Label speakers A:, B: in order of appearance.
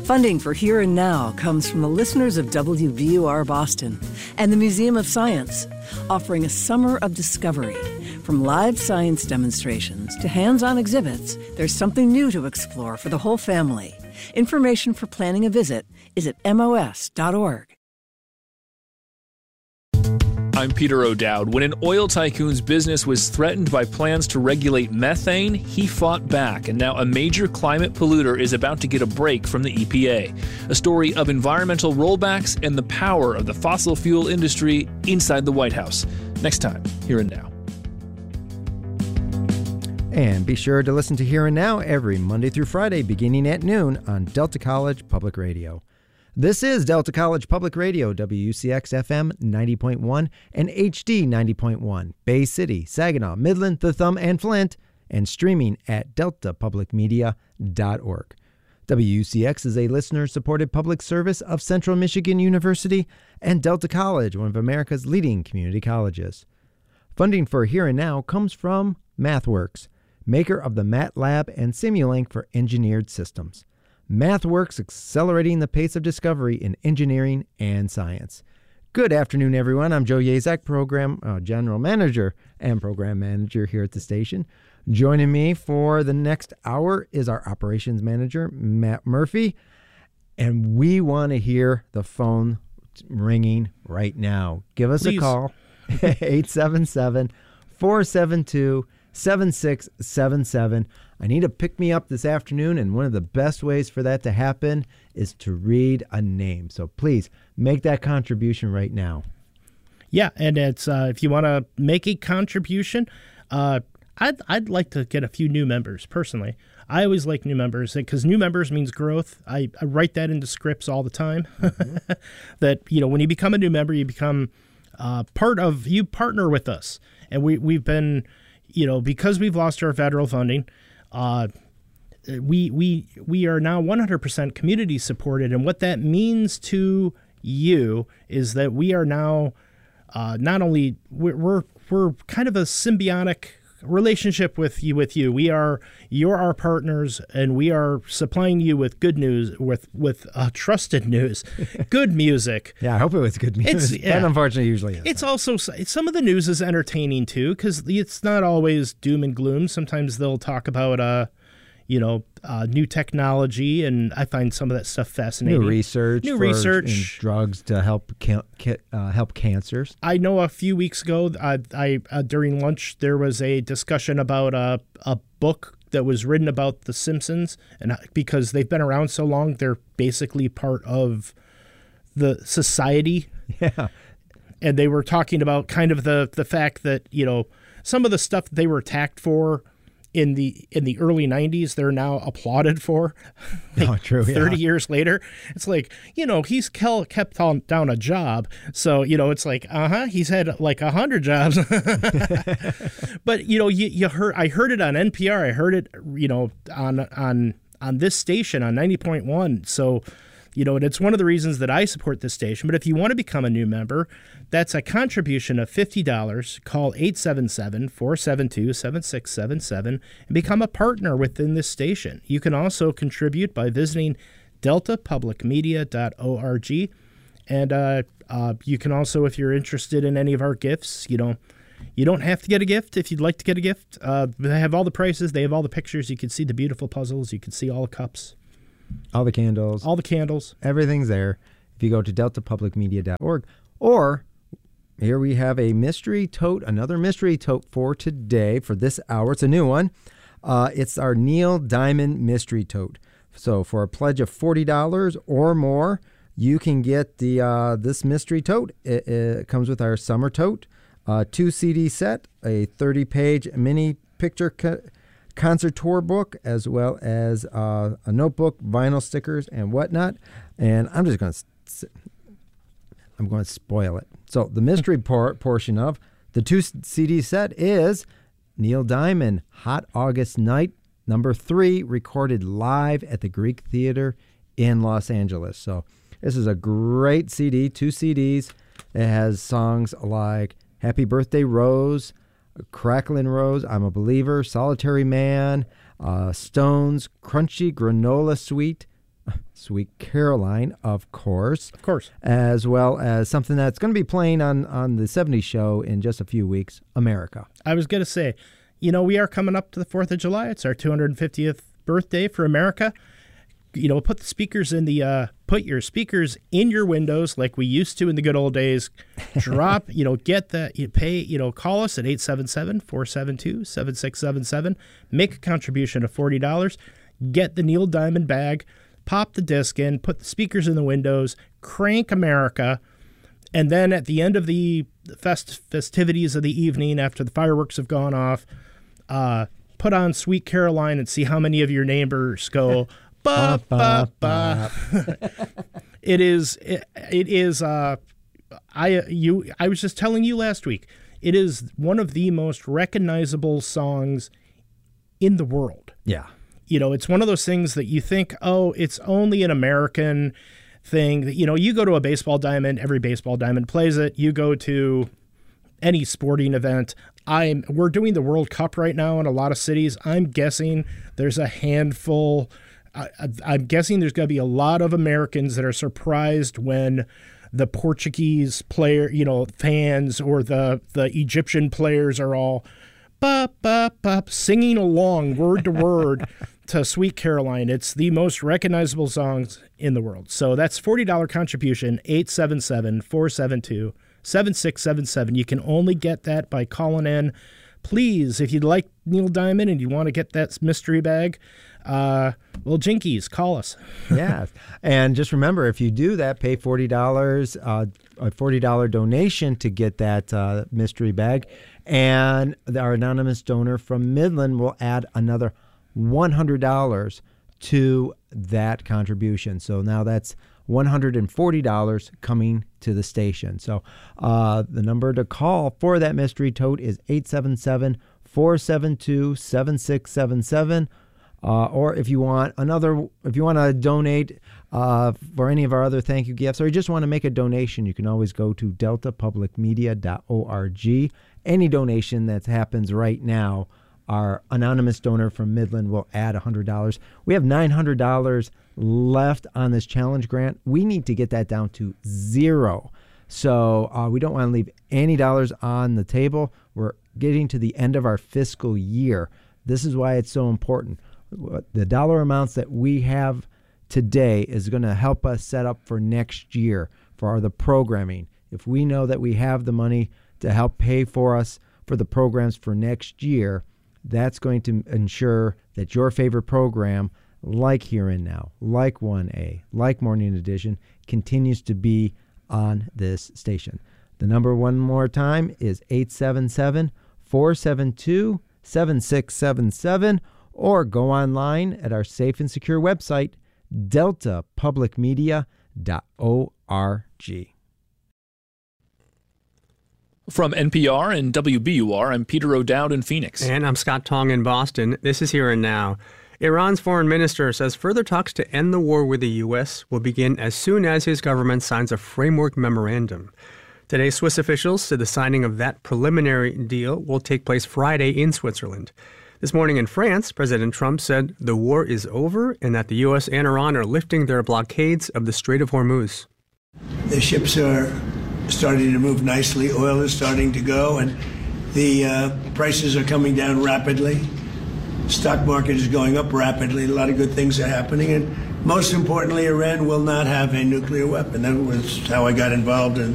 A: Funding for Here and Now comes from the listeners of WVUR Boston and the Museum of Science, offering a summer of discovery. From live science demonstrations to hands-on exhibits, there's something new to explore for the whole family. Information for planning a visit is at mos.org.
B: I'm Peter O'Dowd. When an oil tycoon's business was threatened by plans to regulate methane, he fought back, and now a major climate polluter is about to get a break from the EPA. A story of environmental rollbacks and the power of the fossil fuel industry inside the White House. Next time, Here and Now.
C: And be sure to listen to Here and Now every Monday through Friday beginning at noon on Delta College Public Radio. This is Delta College Public Radio, WCX-FM 90.1 and HD 90.1, Bay City, Saginaw, Midland, The Thumb, and Flint, and streaming at deltapublicmedia.org. WCX is a listener-supported public service of Central Michigan University and Delta College, one of America's leading community colleges. Funding for Here and Now comes from MathWorks, maker of the MATLAB and Simulink for engineered systems. MathWorks, accelerating the pace of discovery in engineering and science. Good afternoon, everyone. I'm Joe Yazek, Program General Manager and Program Manager here at the station. Joining me for the next hour is our Operations Manager, Matt Murphy. And we want to hear the phone ringing right now. Give us a call, 877-472-7677. I need to pick me up this afternoon, and one of the best ways for that to happen is to read a name. So please make that contribution right now.
D: Yeah, and it's if you want to make a contribution, I'd like to get a few new members personally. I always like new members because new members means growth. I write that into scripts all the time. Mm-hmm. That when you become a new member, you become you partner with us, and we've been because we've lost our federal funding. We are now 100% community supported, and what that means to you is that we are now not only we're kind of a symbiotic relationship with you. You're our partners, and we are supplying you with good news, with trusted news, good music.
C: Yeah, I hope it was good music. That unfortunately usually is.
D: It's also some of the news is entertaining too, because it's not always doom and gloom. Sometimes they'll talk about new technology, and I find some of that stuff fascinating.
C: New research in drugs to help cancers. I
D: know a few weeks ago, during lunch, there was a discussion about a book that was written about The Simpsons, and because they've been around so long, they're basically part of the society.
C: Yeah,
D: and they were talking about kind of the fact that some of the stuff that they were attacked for in the early 90s, they're now applauded for.
C: True.
D: 30 years later, it's like, he's kept down a job. So, it's like, he's had like 100 jobs. But, I heard it on NPR. I heard it, on this station on 90.1. So, and it's one of the reasons that I support this station. But if you want to become a new member, that's a contribution of $50. Call 877-472-7677 and become a partner within this station. You can also contribute by visiting deltapublicmedia.org. And you can also, if you're interested in any of our gifts, you don't have to get a gift. If you'd like to get a gift, they have all the prices. They have all the pictures. You can see the beautiful puzzles. You can see all the cups.
C: All the candles. Everything's there if you go to deltapublicmedia.org. Or here we have another mystery tote for today, for this hour. It's a new one. It's our Neil Diamond mystery tote. So for a pledge of $40 or more, you can get this mystery tote. It comes with our summer tote, 2 CD set, a 30-page mini picture concert tour book, as well as a notebook, vinyl stickers, and whatnot. And I'm just going to spoil it. So the mystery portion of the 2 CD set is Neil Diamond, Hot August Night, number 3, recorded live at the Greek Theater in Los Angeles. So this is a great CD, 2 CDs. It has songs like Happy Birthday Rose, Cracklin' Rose, I'm a Believer, Solitary Man, Stones, Crunchy Granola Sweet, Sweet Caroline, of course.
D: Of course.
C: As well as something that's going to be playing on the 70s show in just a few weeks, America.
D: I was going to say, we are coming up to the 4th of July. It's our 250th birthday for America. Put the speakers in put your speakers in your windows like we used to in the good old days. Drop, get that, call us at 877-472-7677. Make a contribution of $40. Get the Neil Diamond bag, pop the disc in, put the speakers in the windows, crank America, and then at the end of the festivities of the evening, after the fireworks have gone off, put on Sweet Caroline and see how many of your neighbors go, ba, ba, ba. It is, I was just telling you last week, it is one of the most recognizable songs in the world.
C: Yeah.
D: It's one of those things that you think, it's only an American thing. You go to a baseball diamond, every baseball diamond plays it. You go to any sporting event. We're doing the World Cup right now in a lot of cities. I'm guessing there's a handful. I'm guessing there's going to be a lot of Americans that are surprised when the Portuguese player, fans or the Egyptian players are all singing along word to word to Sweet Caroline. It's the most recognizable songs in the world. So that's $40 contribution, 877-472-7677. You can only get that by calling in. Please, if you'd like Neil Diamond and you want to get that mystery bag, Jinkies, call us.
C: Yeah. And just remember, if you do that, pay $40, a $40 donation to get that mystery bag. And our anonymous donor from Midland will add another $100 to that contribution. So now that's $140 coming to the station. So the number to call for that mystery tote is 877-472-7677. Or if you want to donate for any of our other thank you gifts, or you just want to make a donation, you can always go to deltapublicmedia.org. Any donation that happens right now, our anonymous donor from Midland will add $100. We have $900 left on this challenge grant. We need to get that down to zero. So we don't want to leave any dollars on the table. We're getting to the end of our fiscal year. This is why it's so important. The dollar amounts that we have today is going to help us set up for next year for the programming. If we know that we have the money to help pay for us for the programs for next year, that's going to ensure that your favorite program, like Here and Now, like 1A, like Morning Edition, continues to be on this station. The number one more time is 877-472-7677, or go online at our safe and secure website, deltapublicmedia.org.
B: From NPR and WBUR, I'm Peter O'Dowd in Phoenix.
E: And I'm Scott Tong in Boston. This is Here and Now. Iran's foreign minister says further talks to end the war with the U.S. will begin as soon as his government signs a framework memorandum. Today, Swiss officials said the signing of that preliminary deal will take place Friday in Switzerland. This morning in France, President Trump said the war is over and that the U.S. and Iran are lifting their blockades of the Strait of Hormuz.
F: The ships are starting to move nicely. Oil is starting to go, and the prices are coming down rapidly. Stock market is going up rapidly. A lot of good things are happening, and most importantly, Iran will not have a nuclear weapon. That was how I got involved in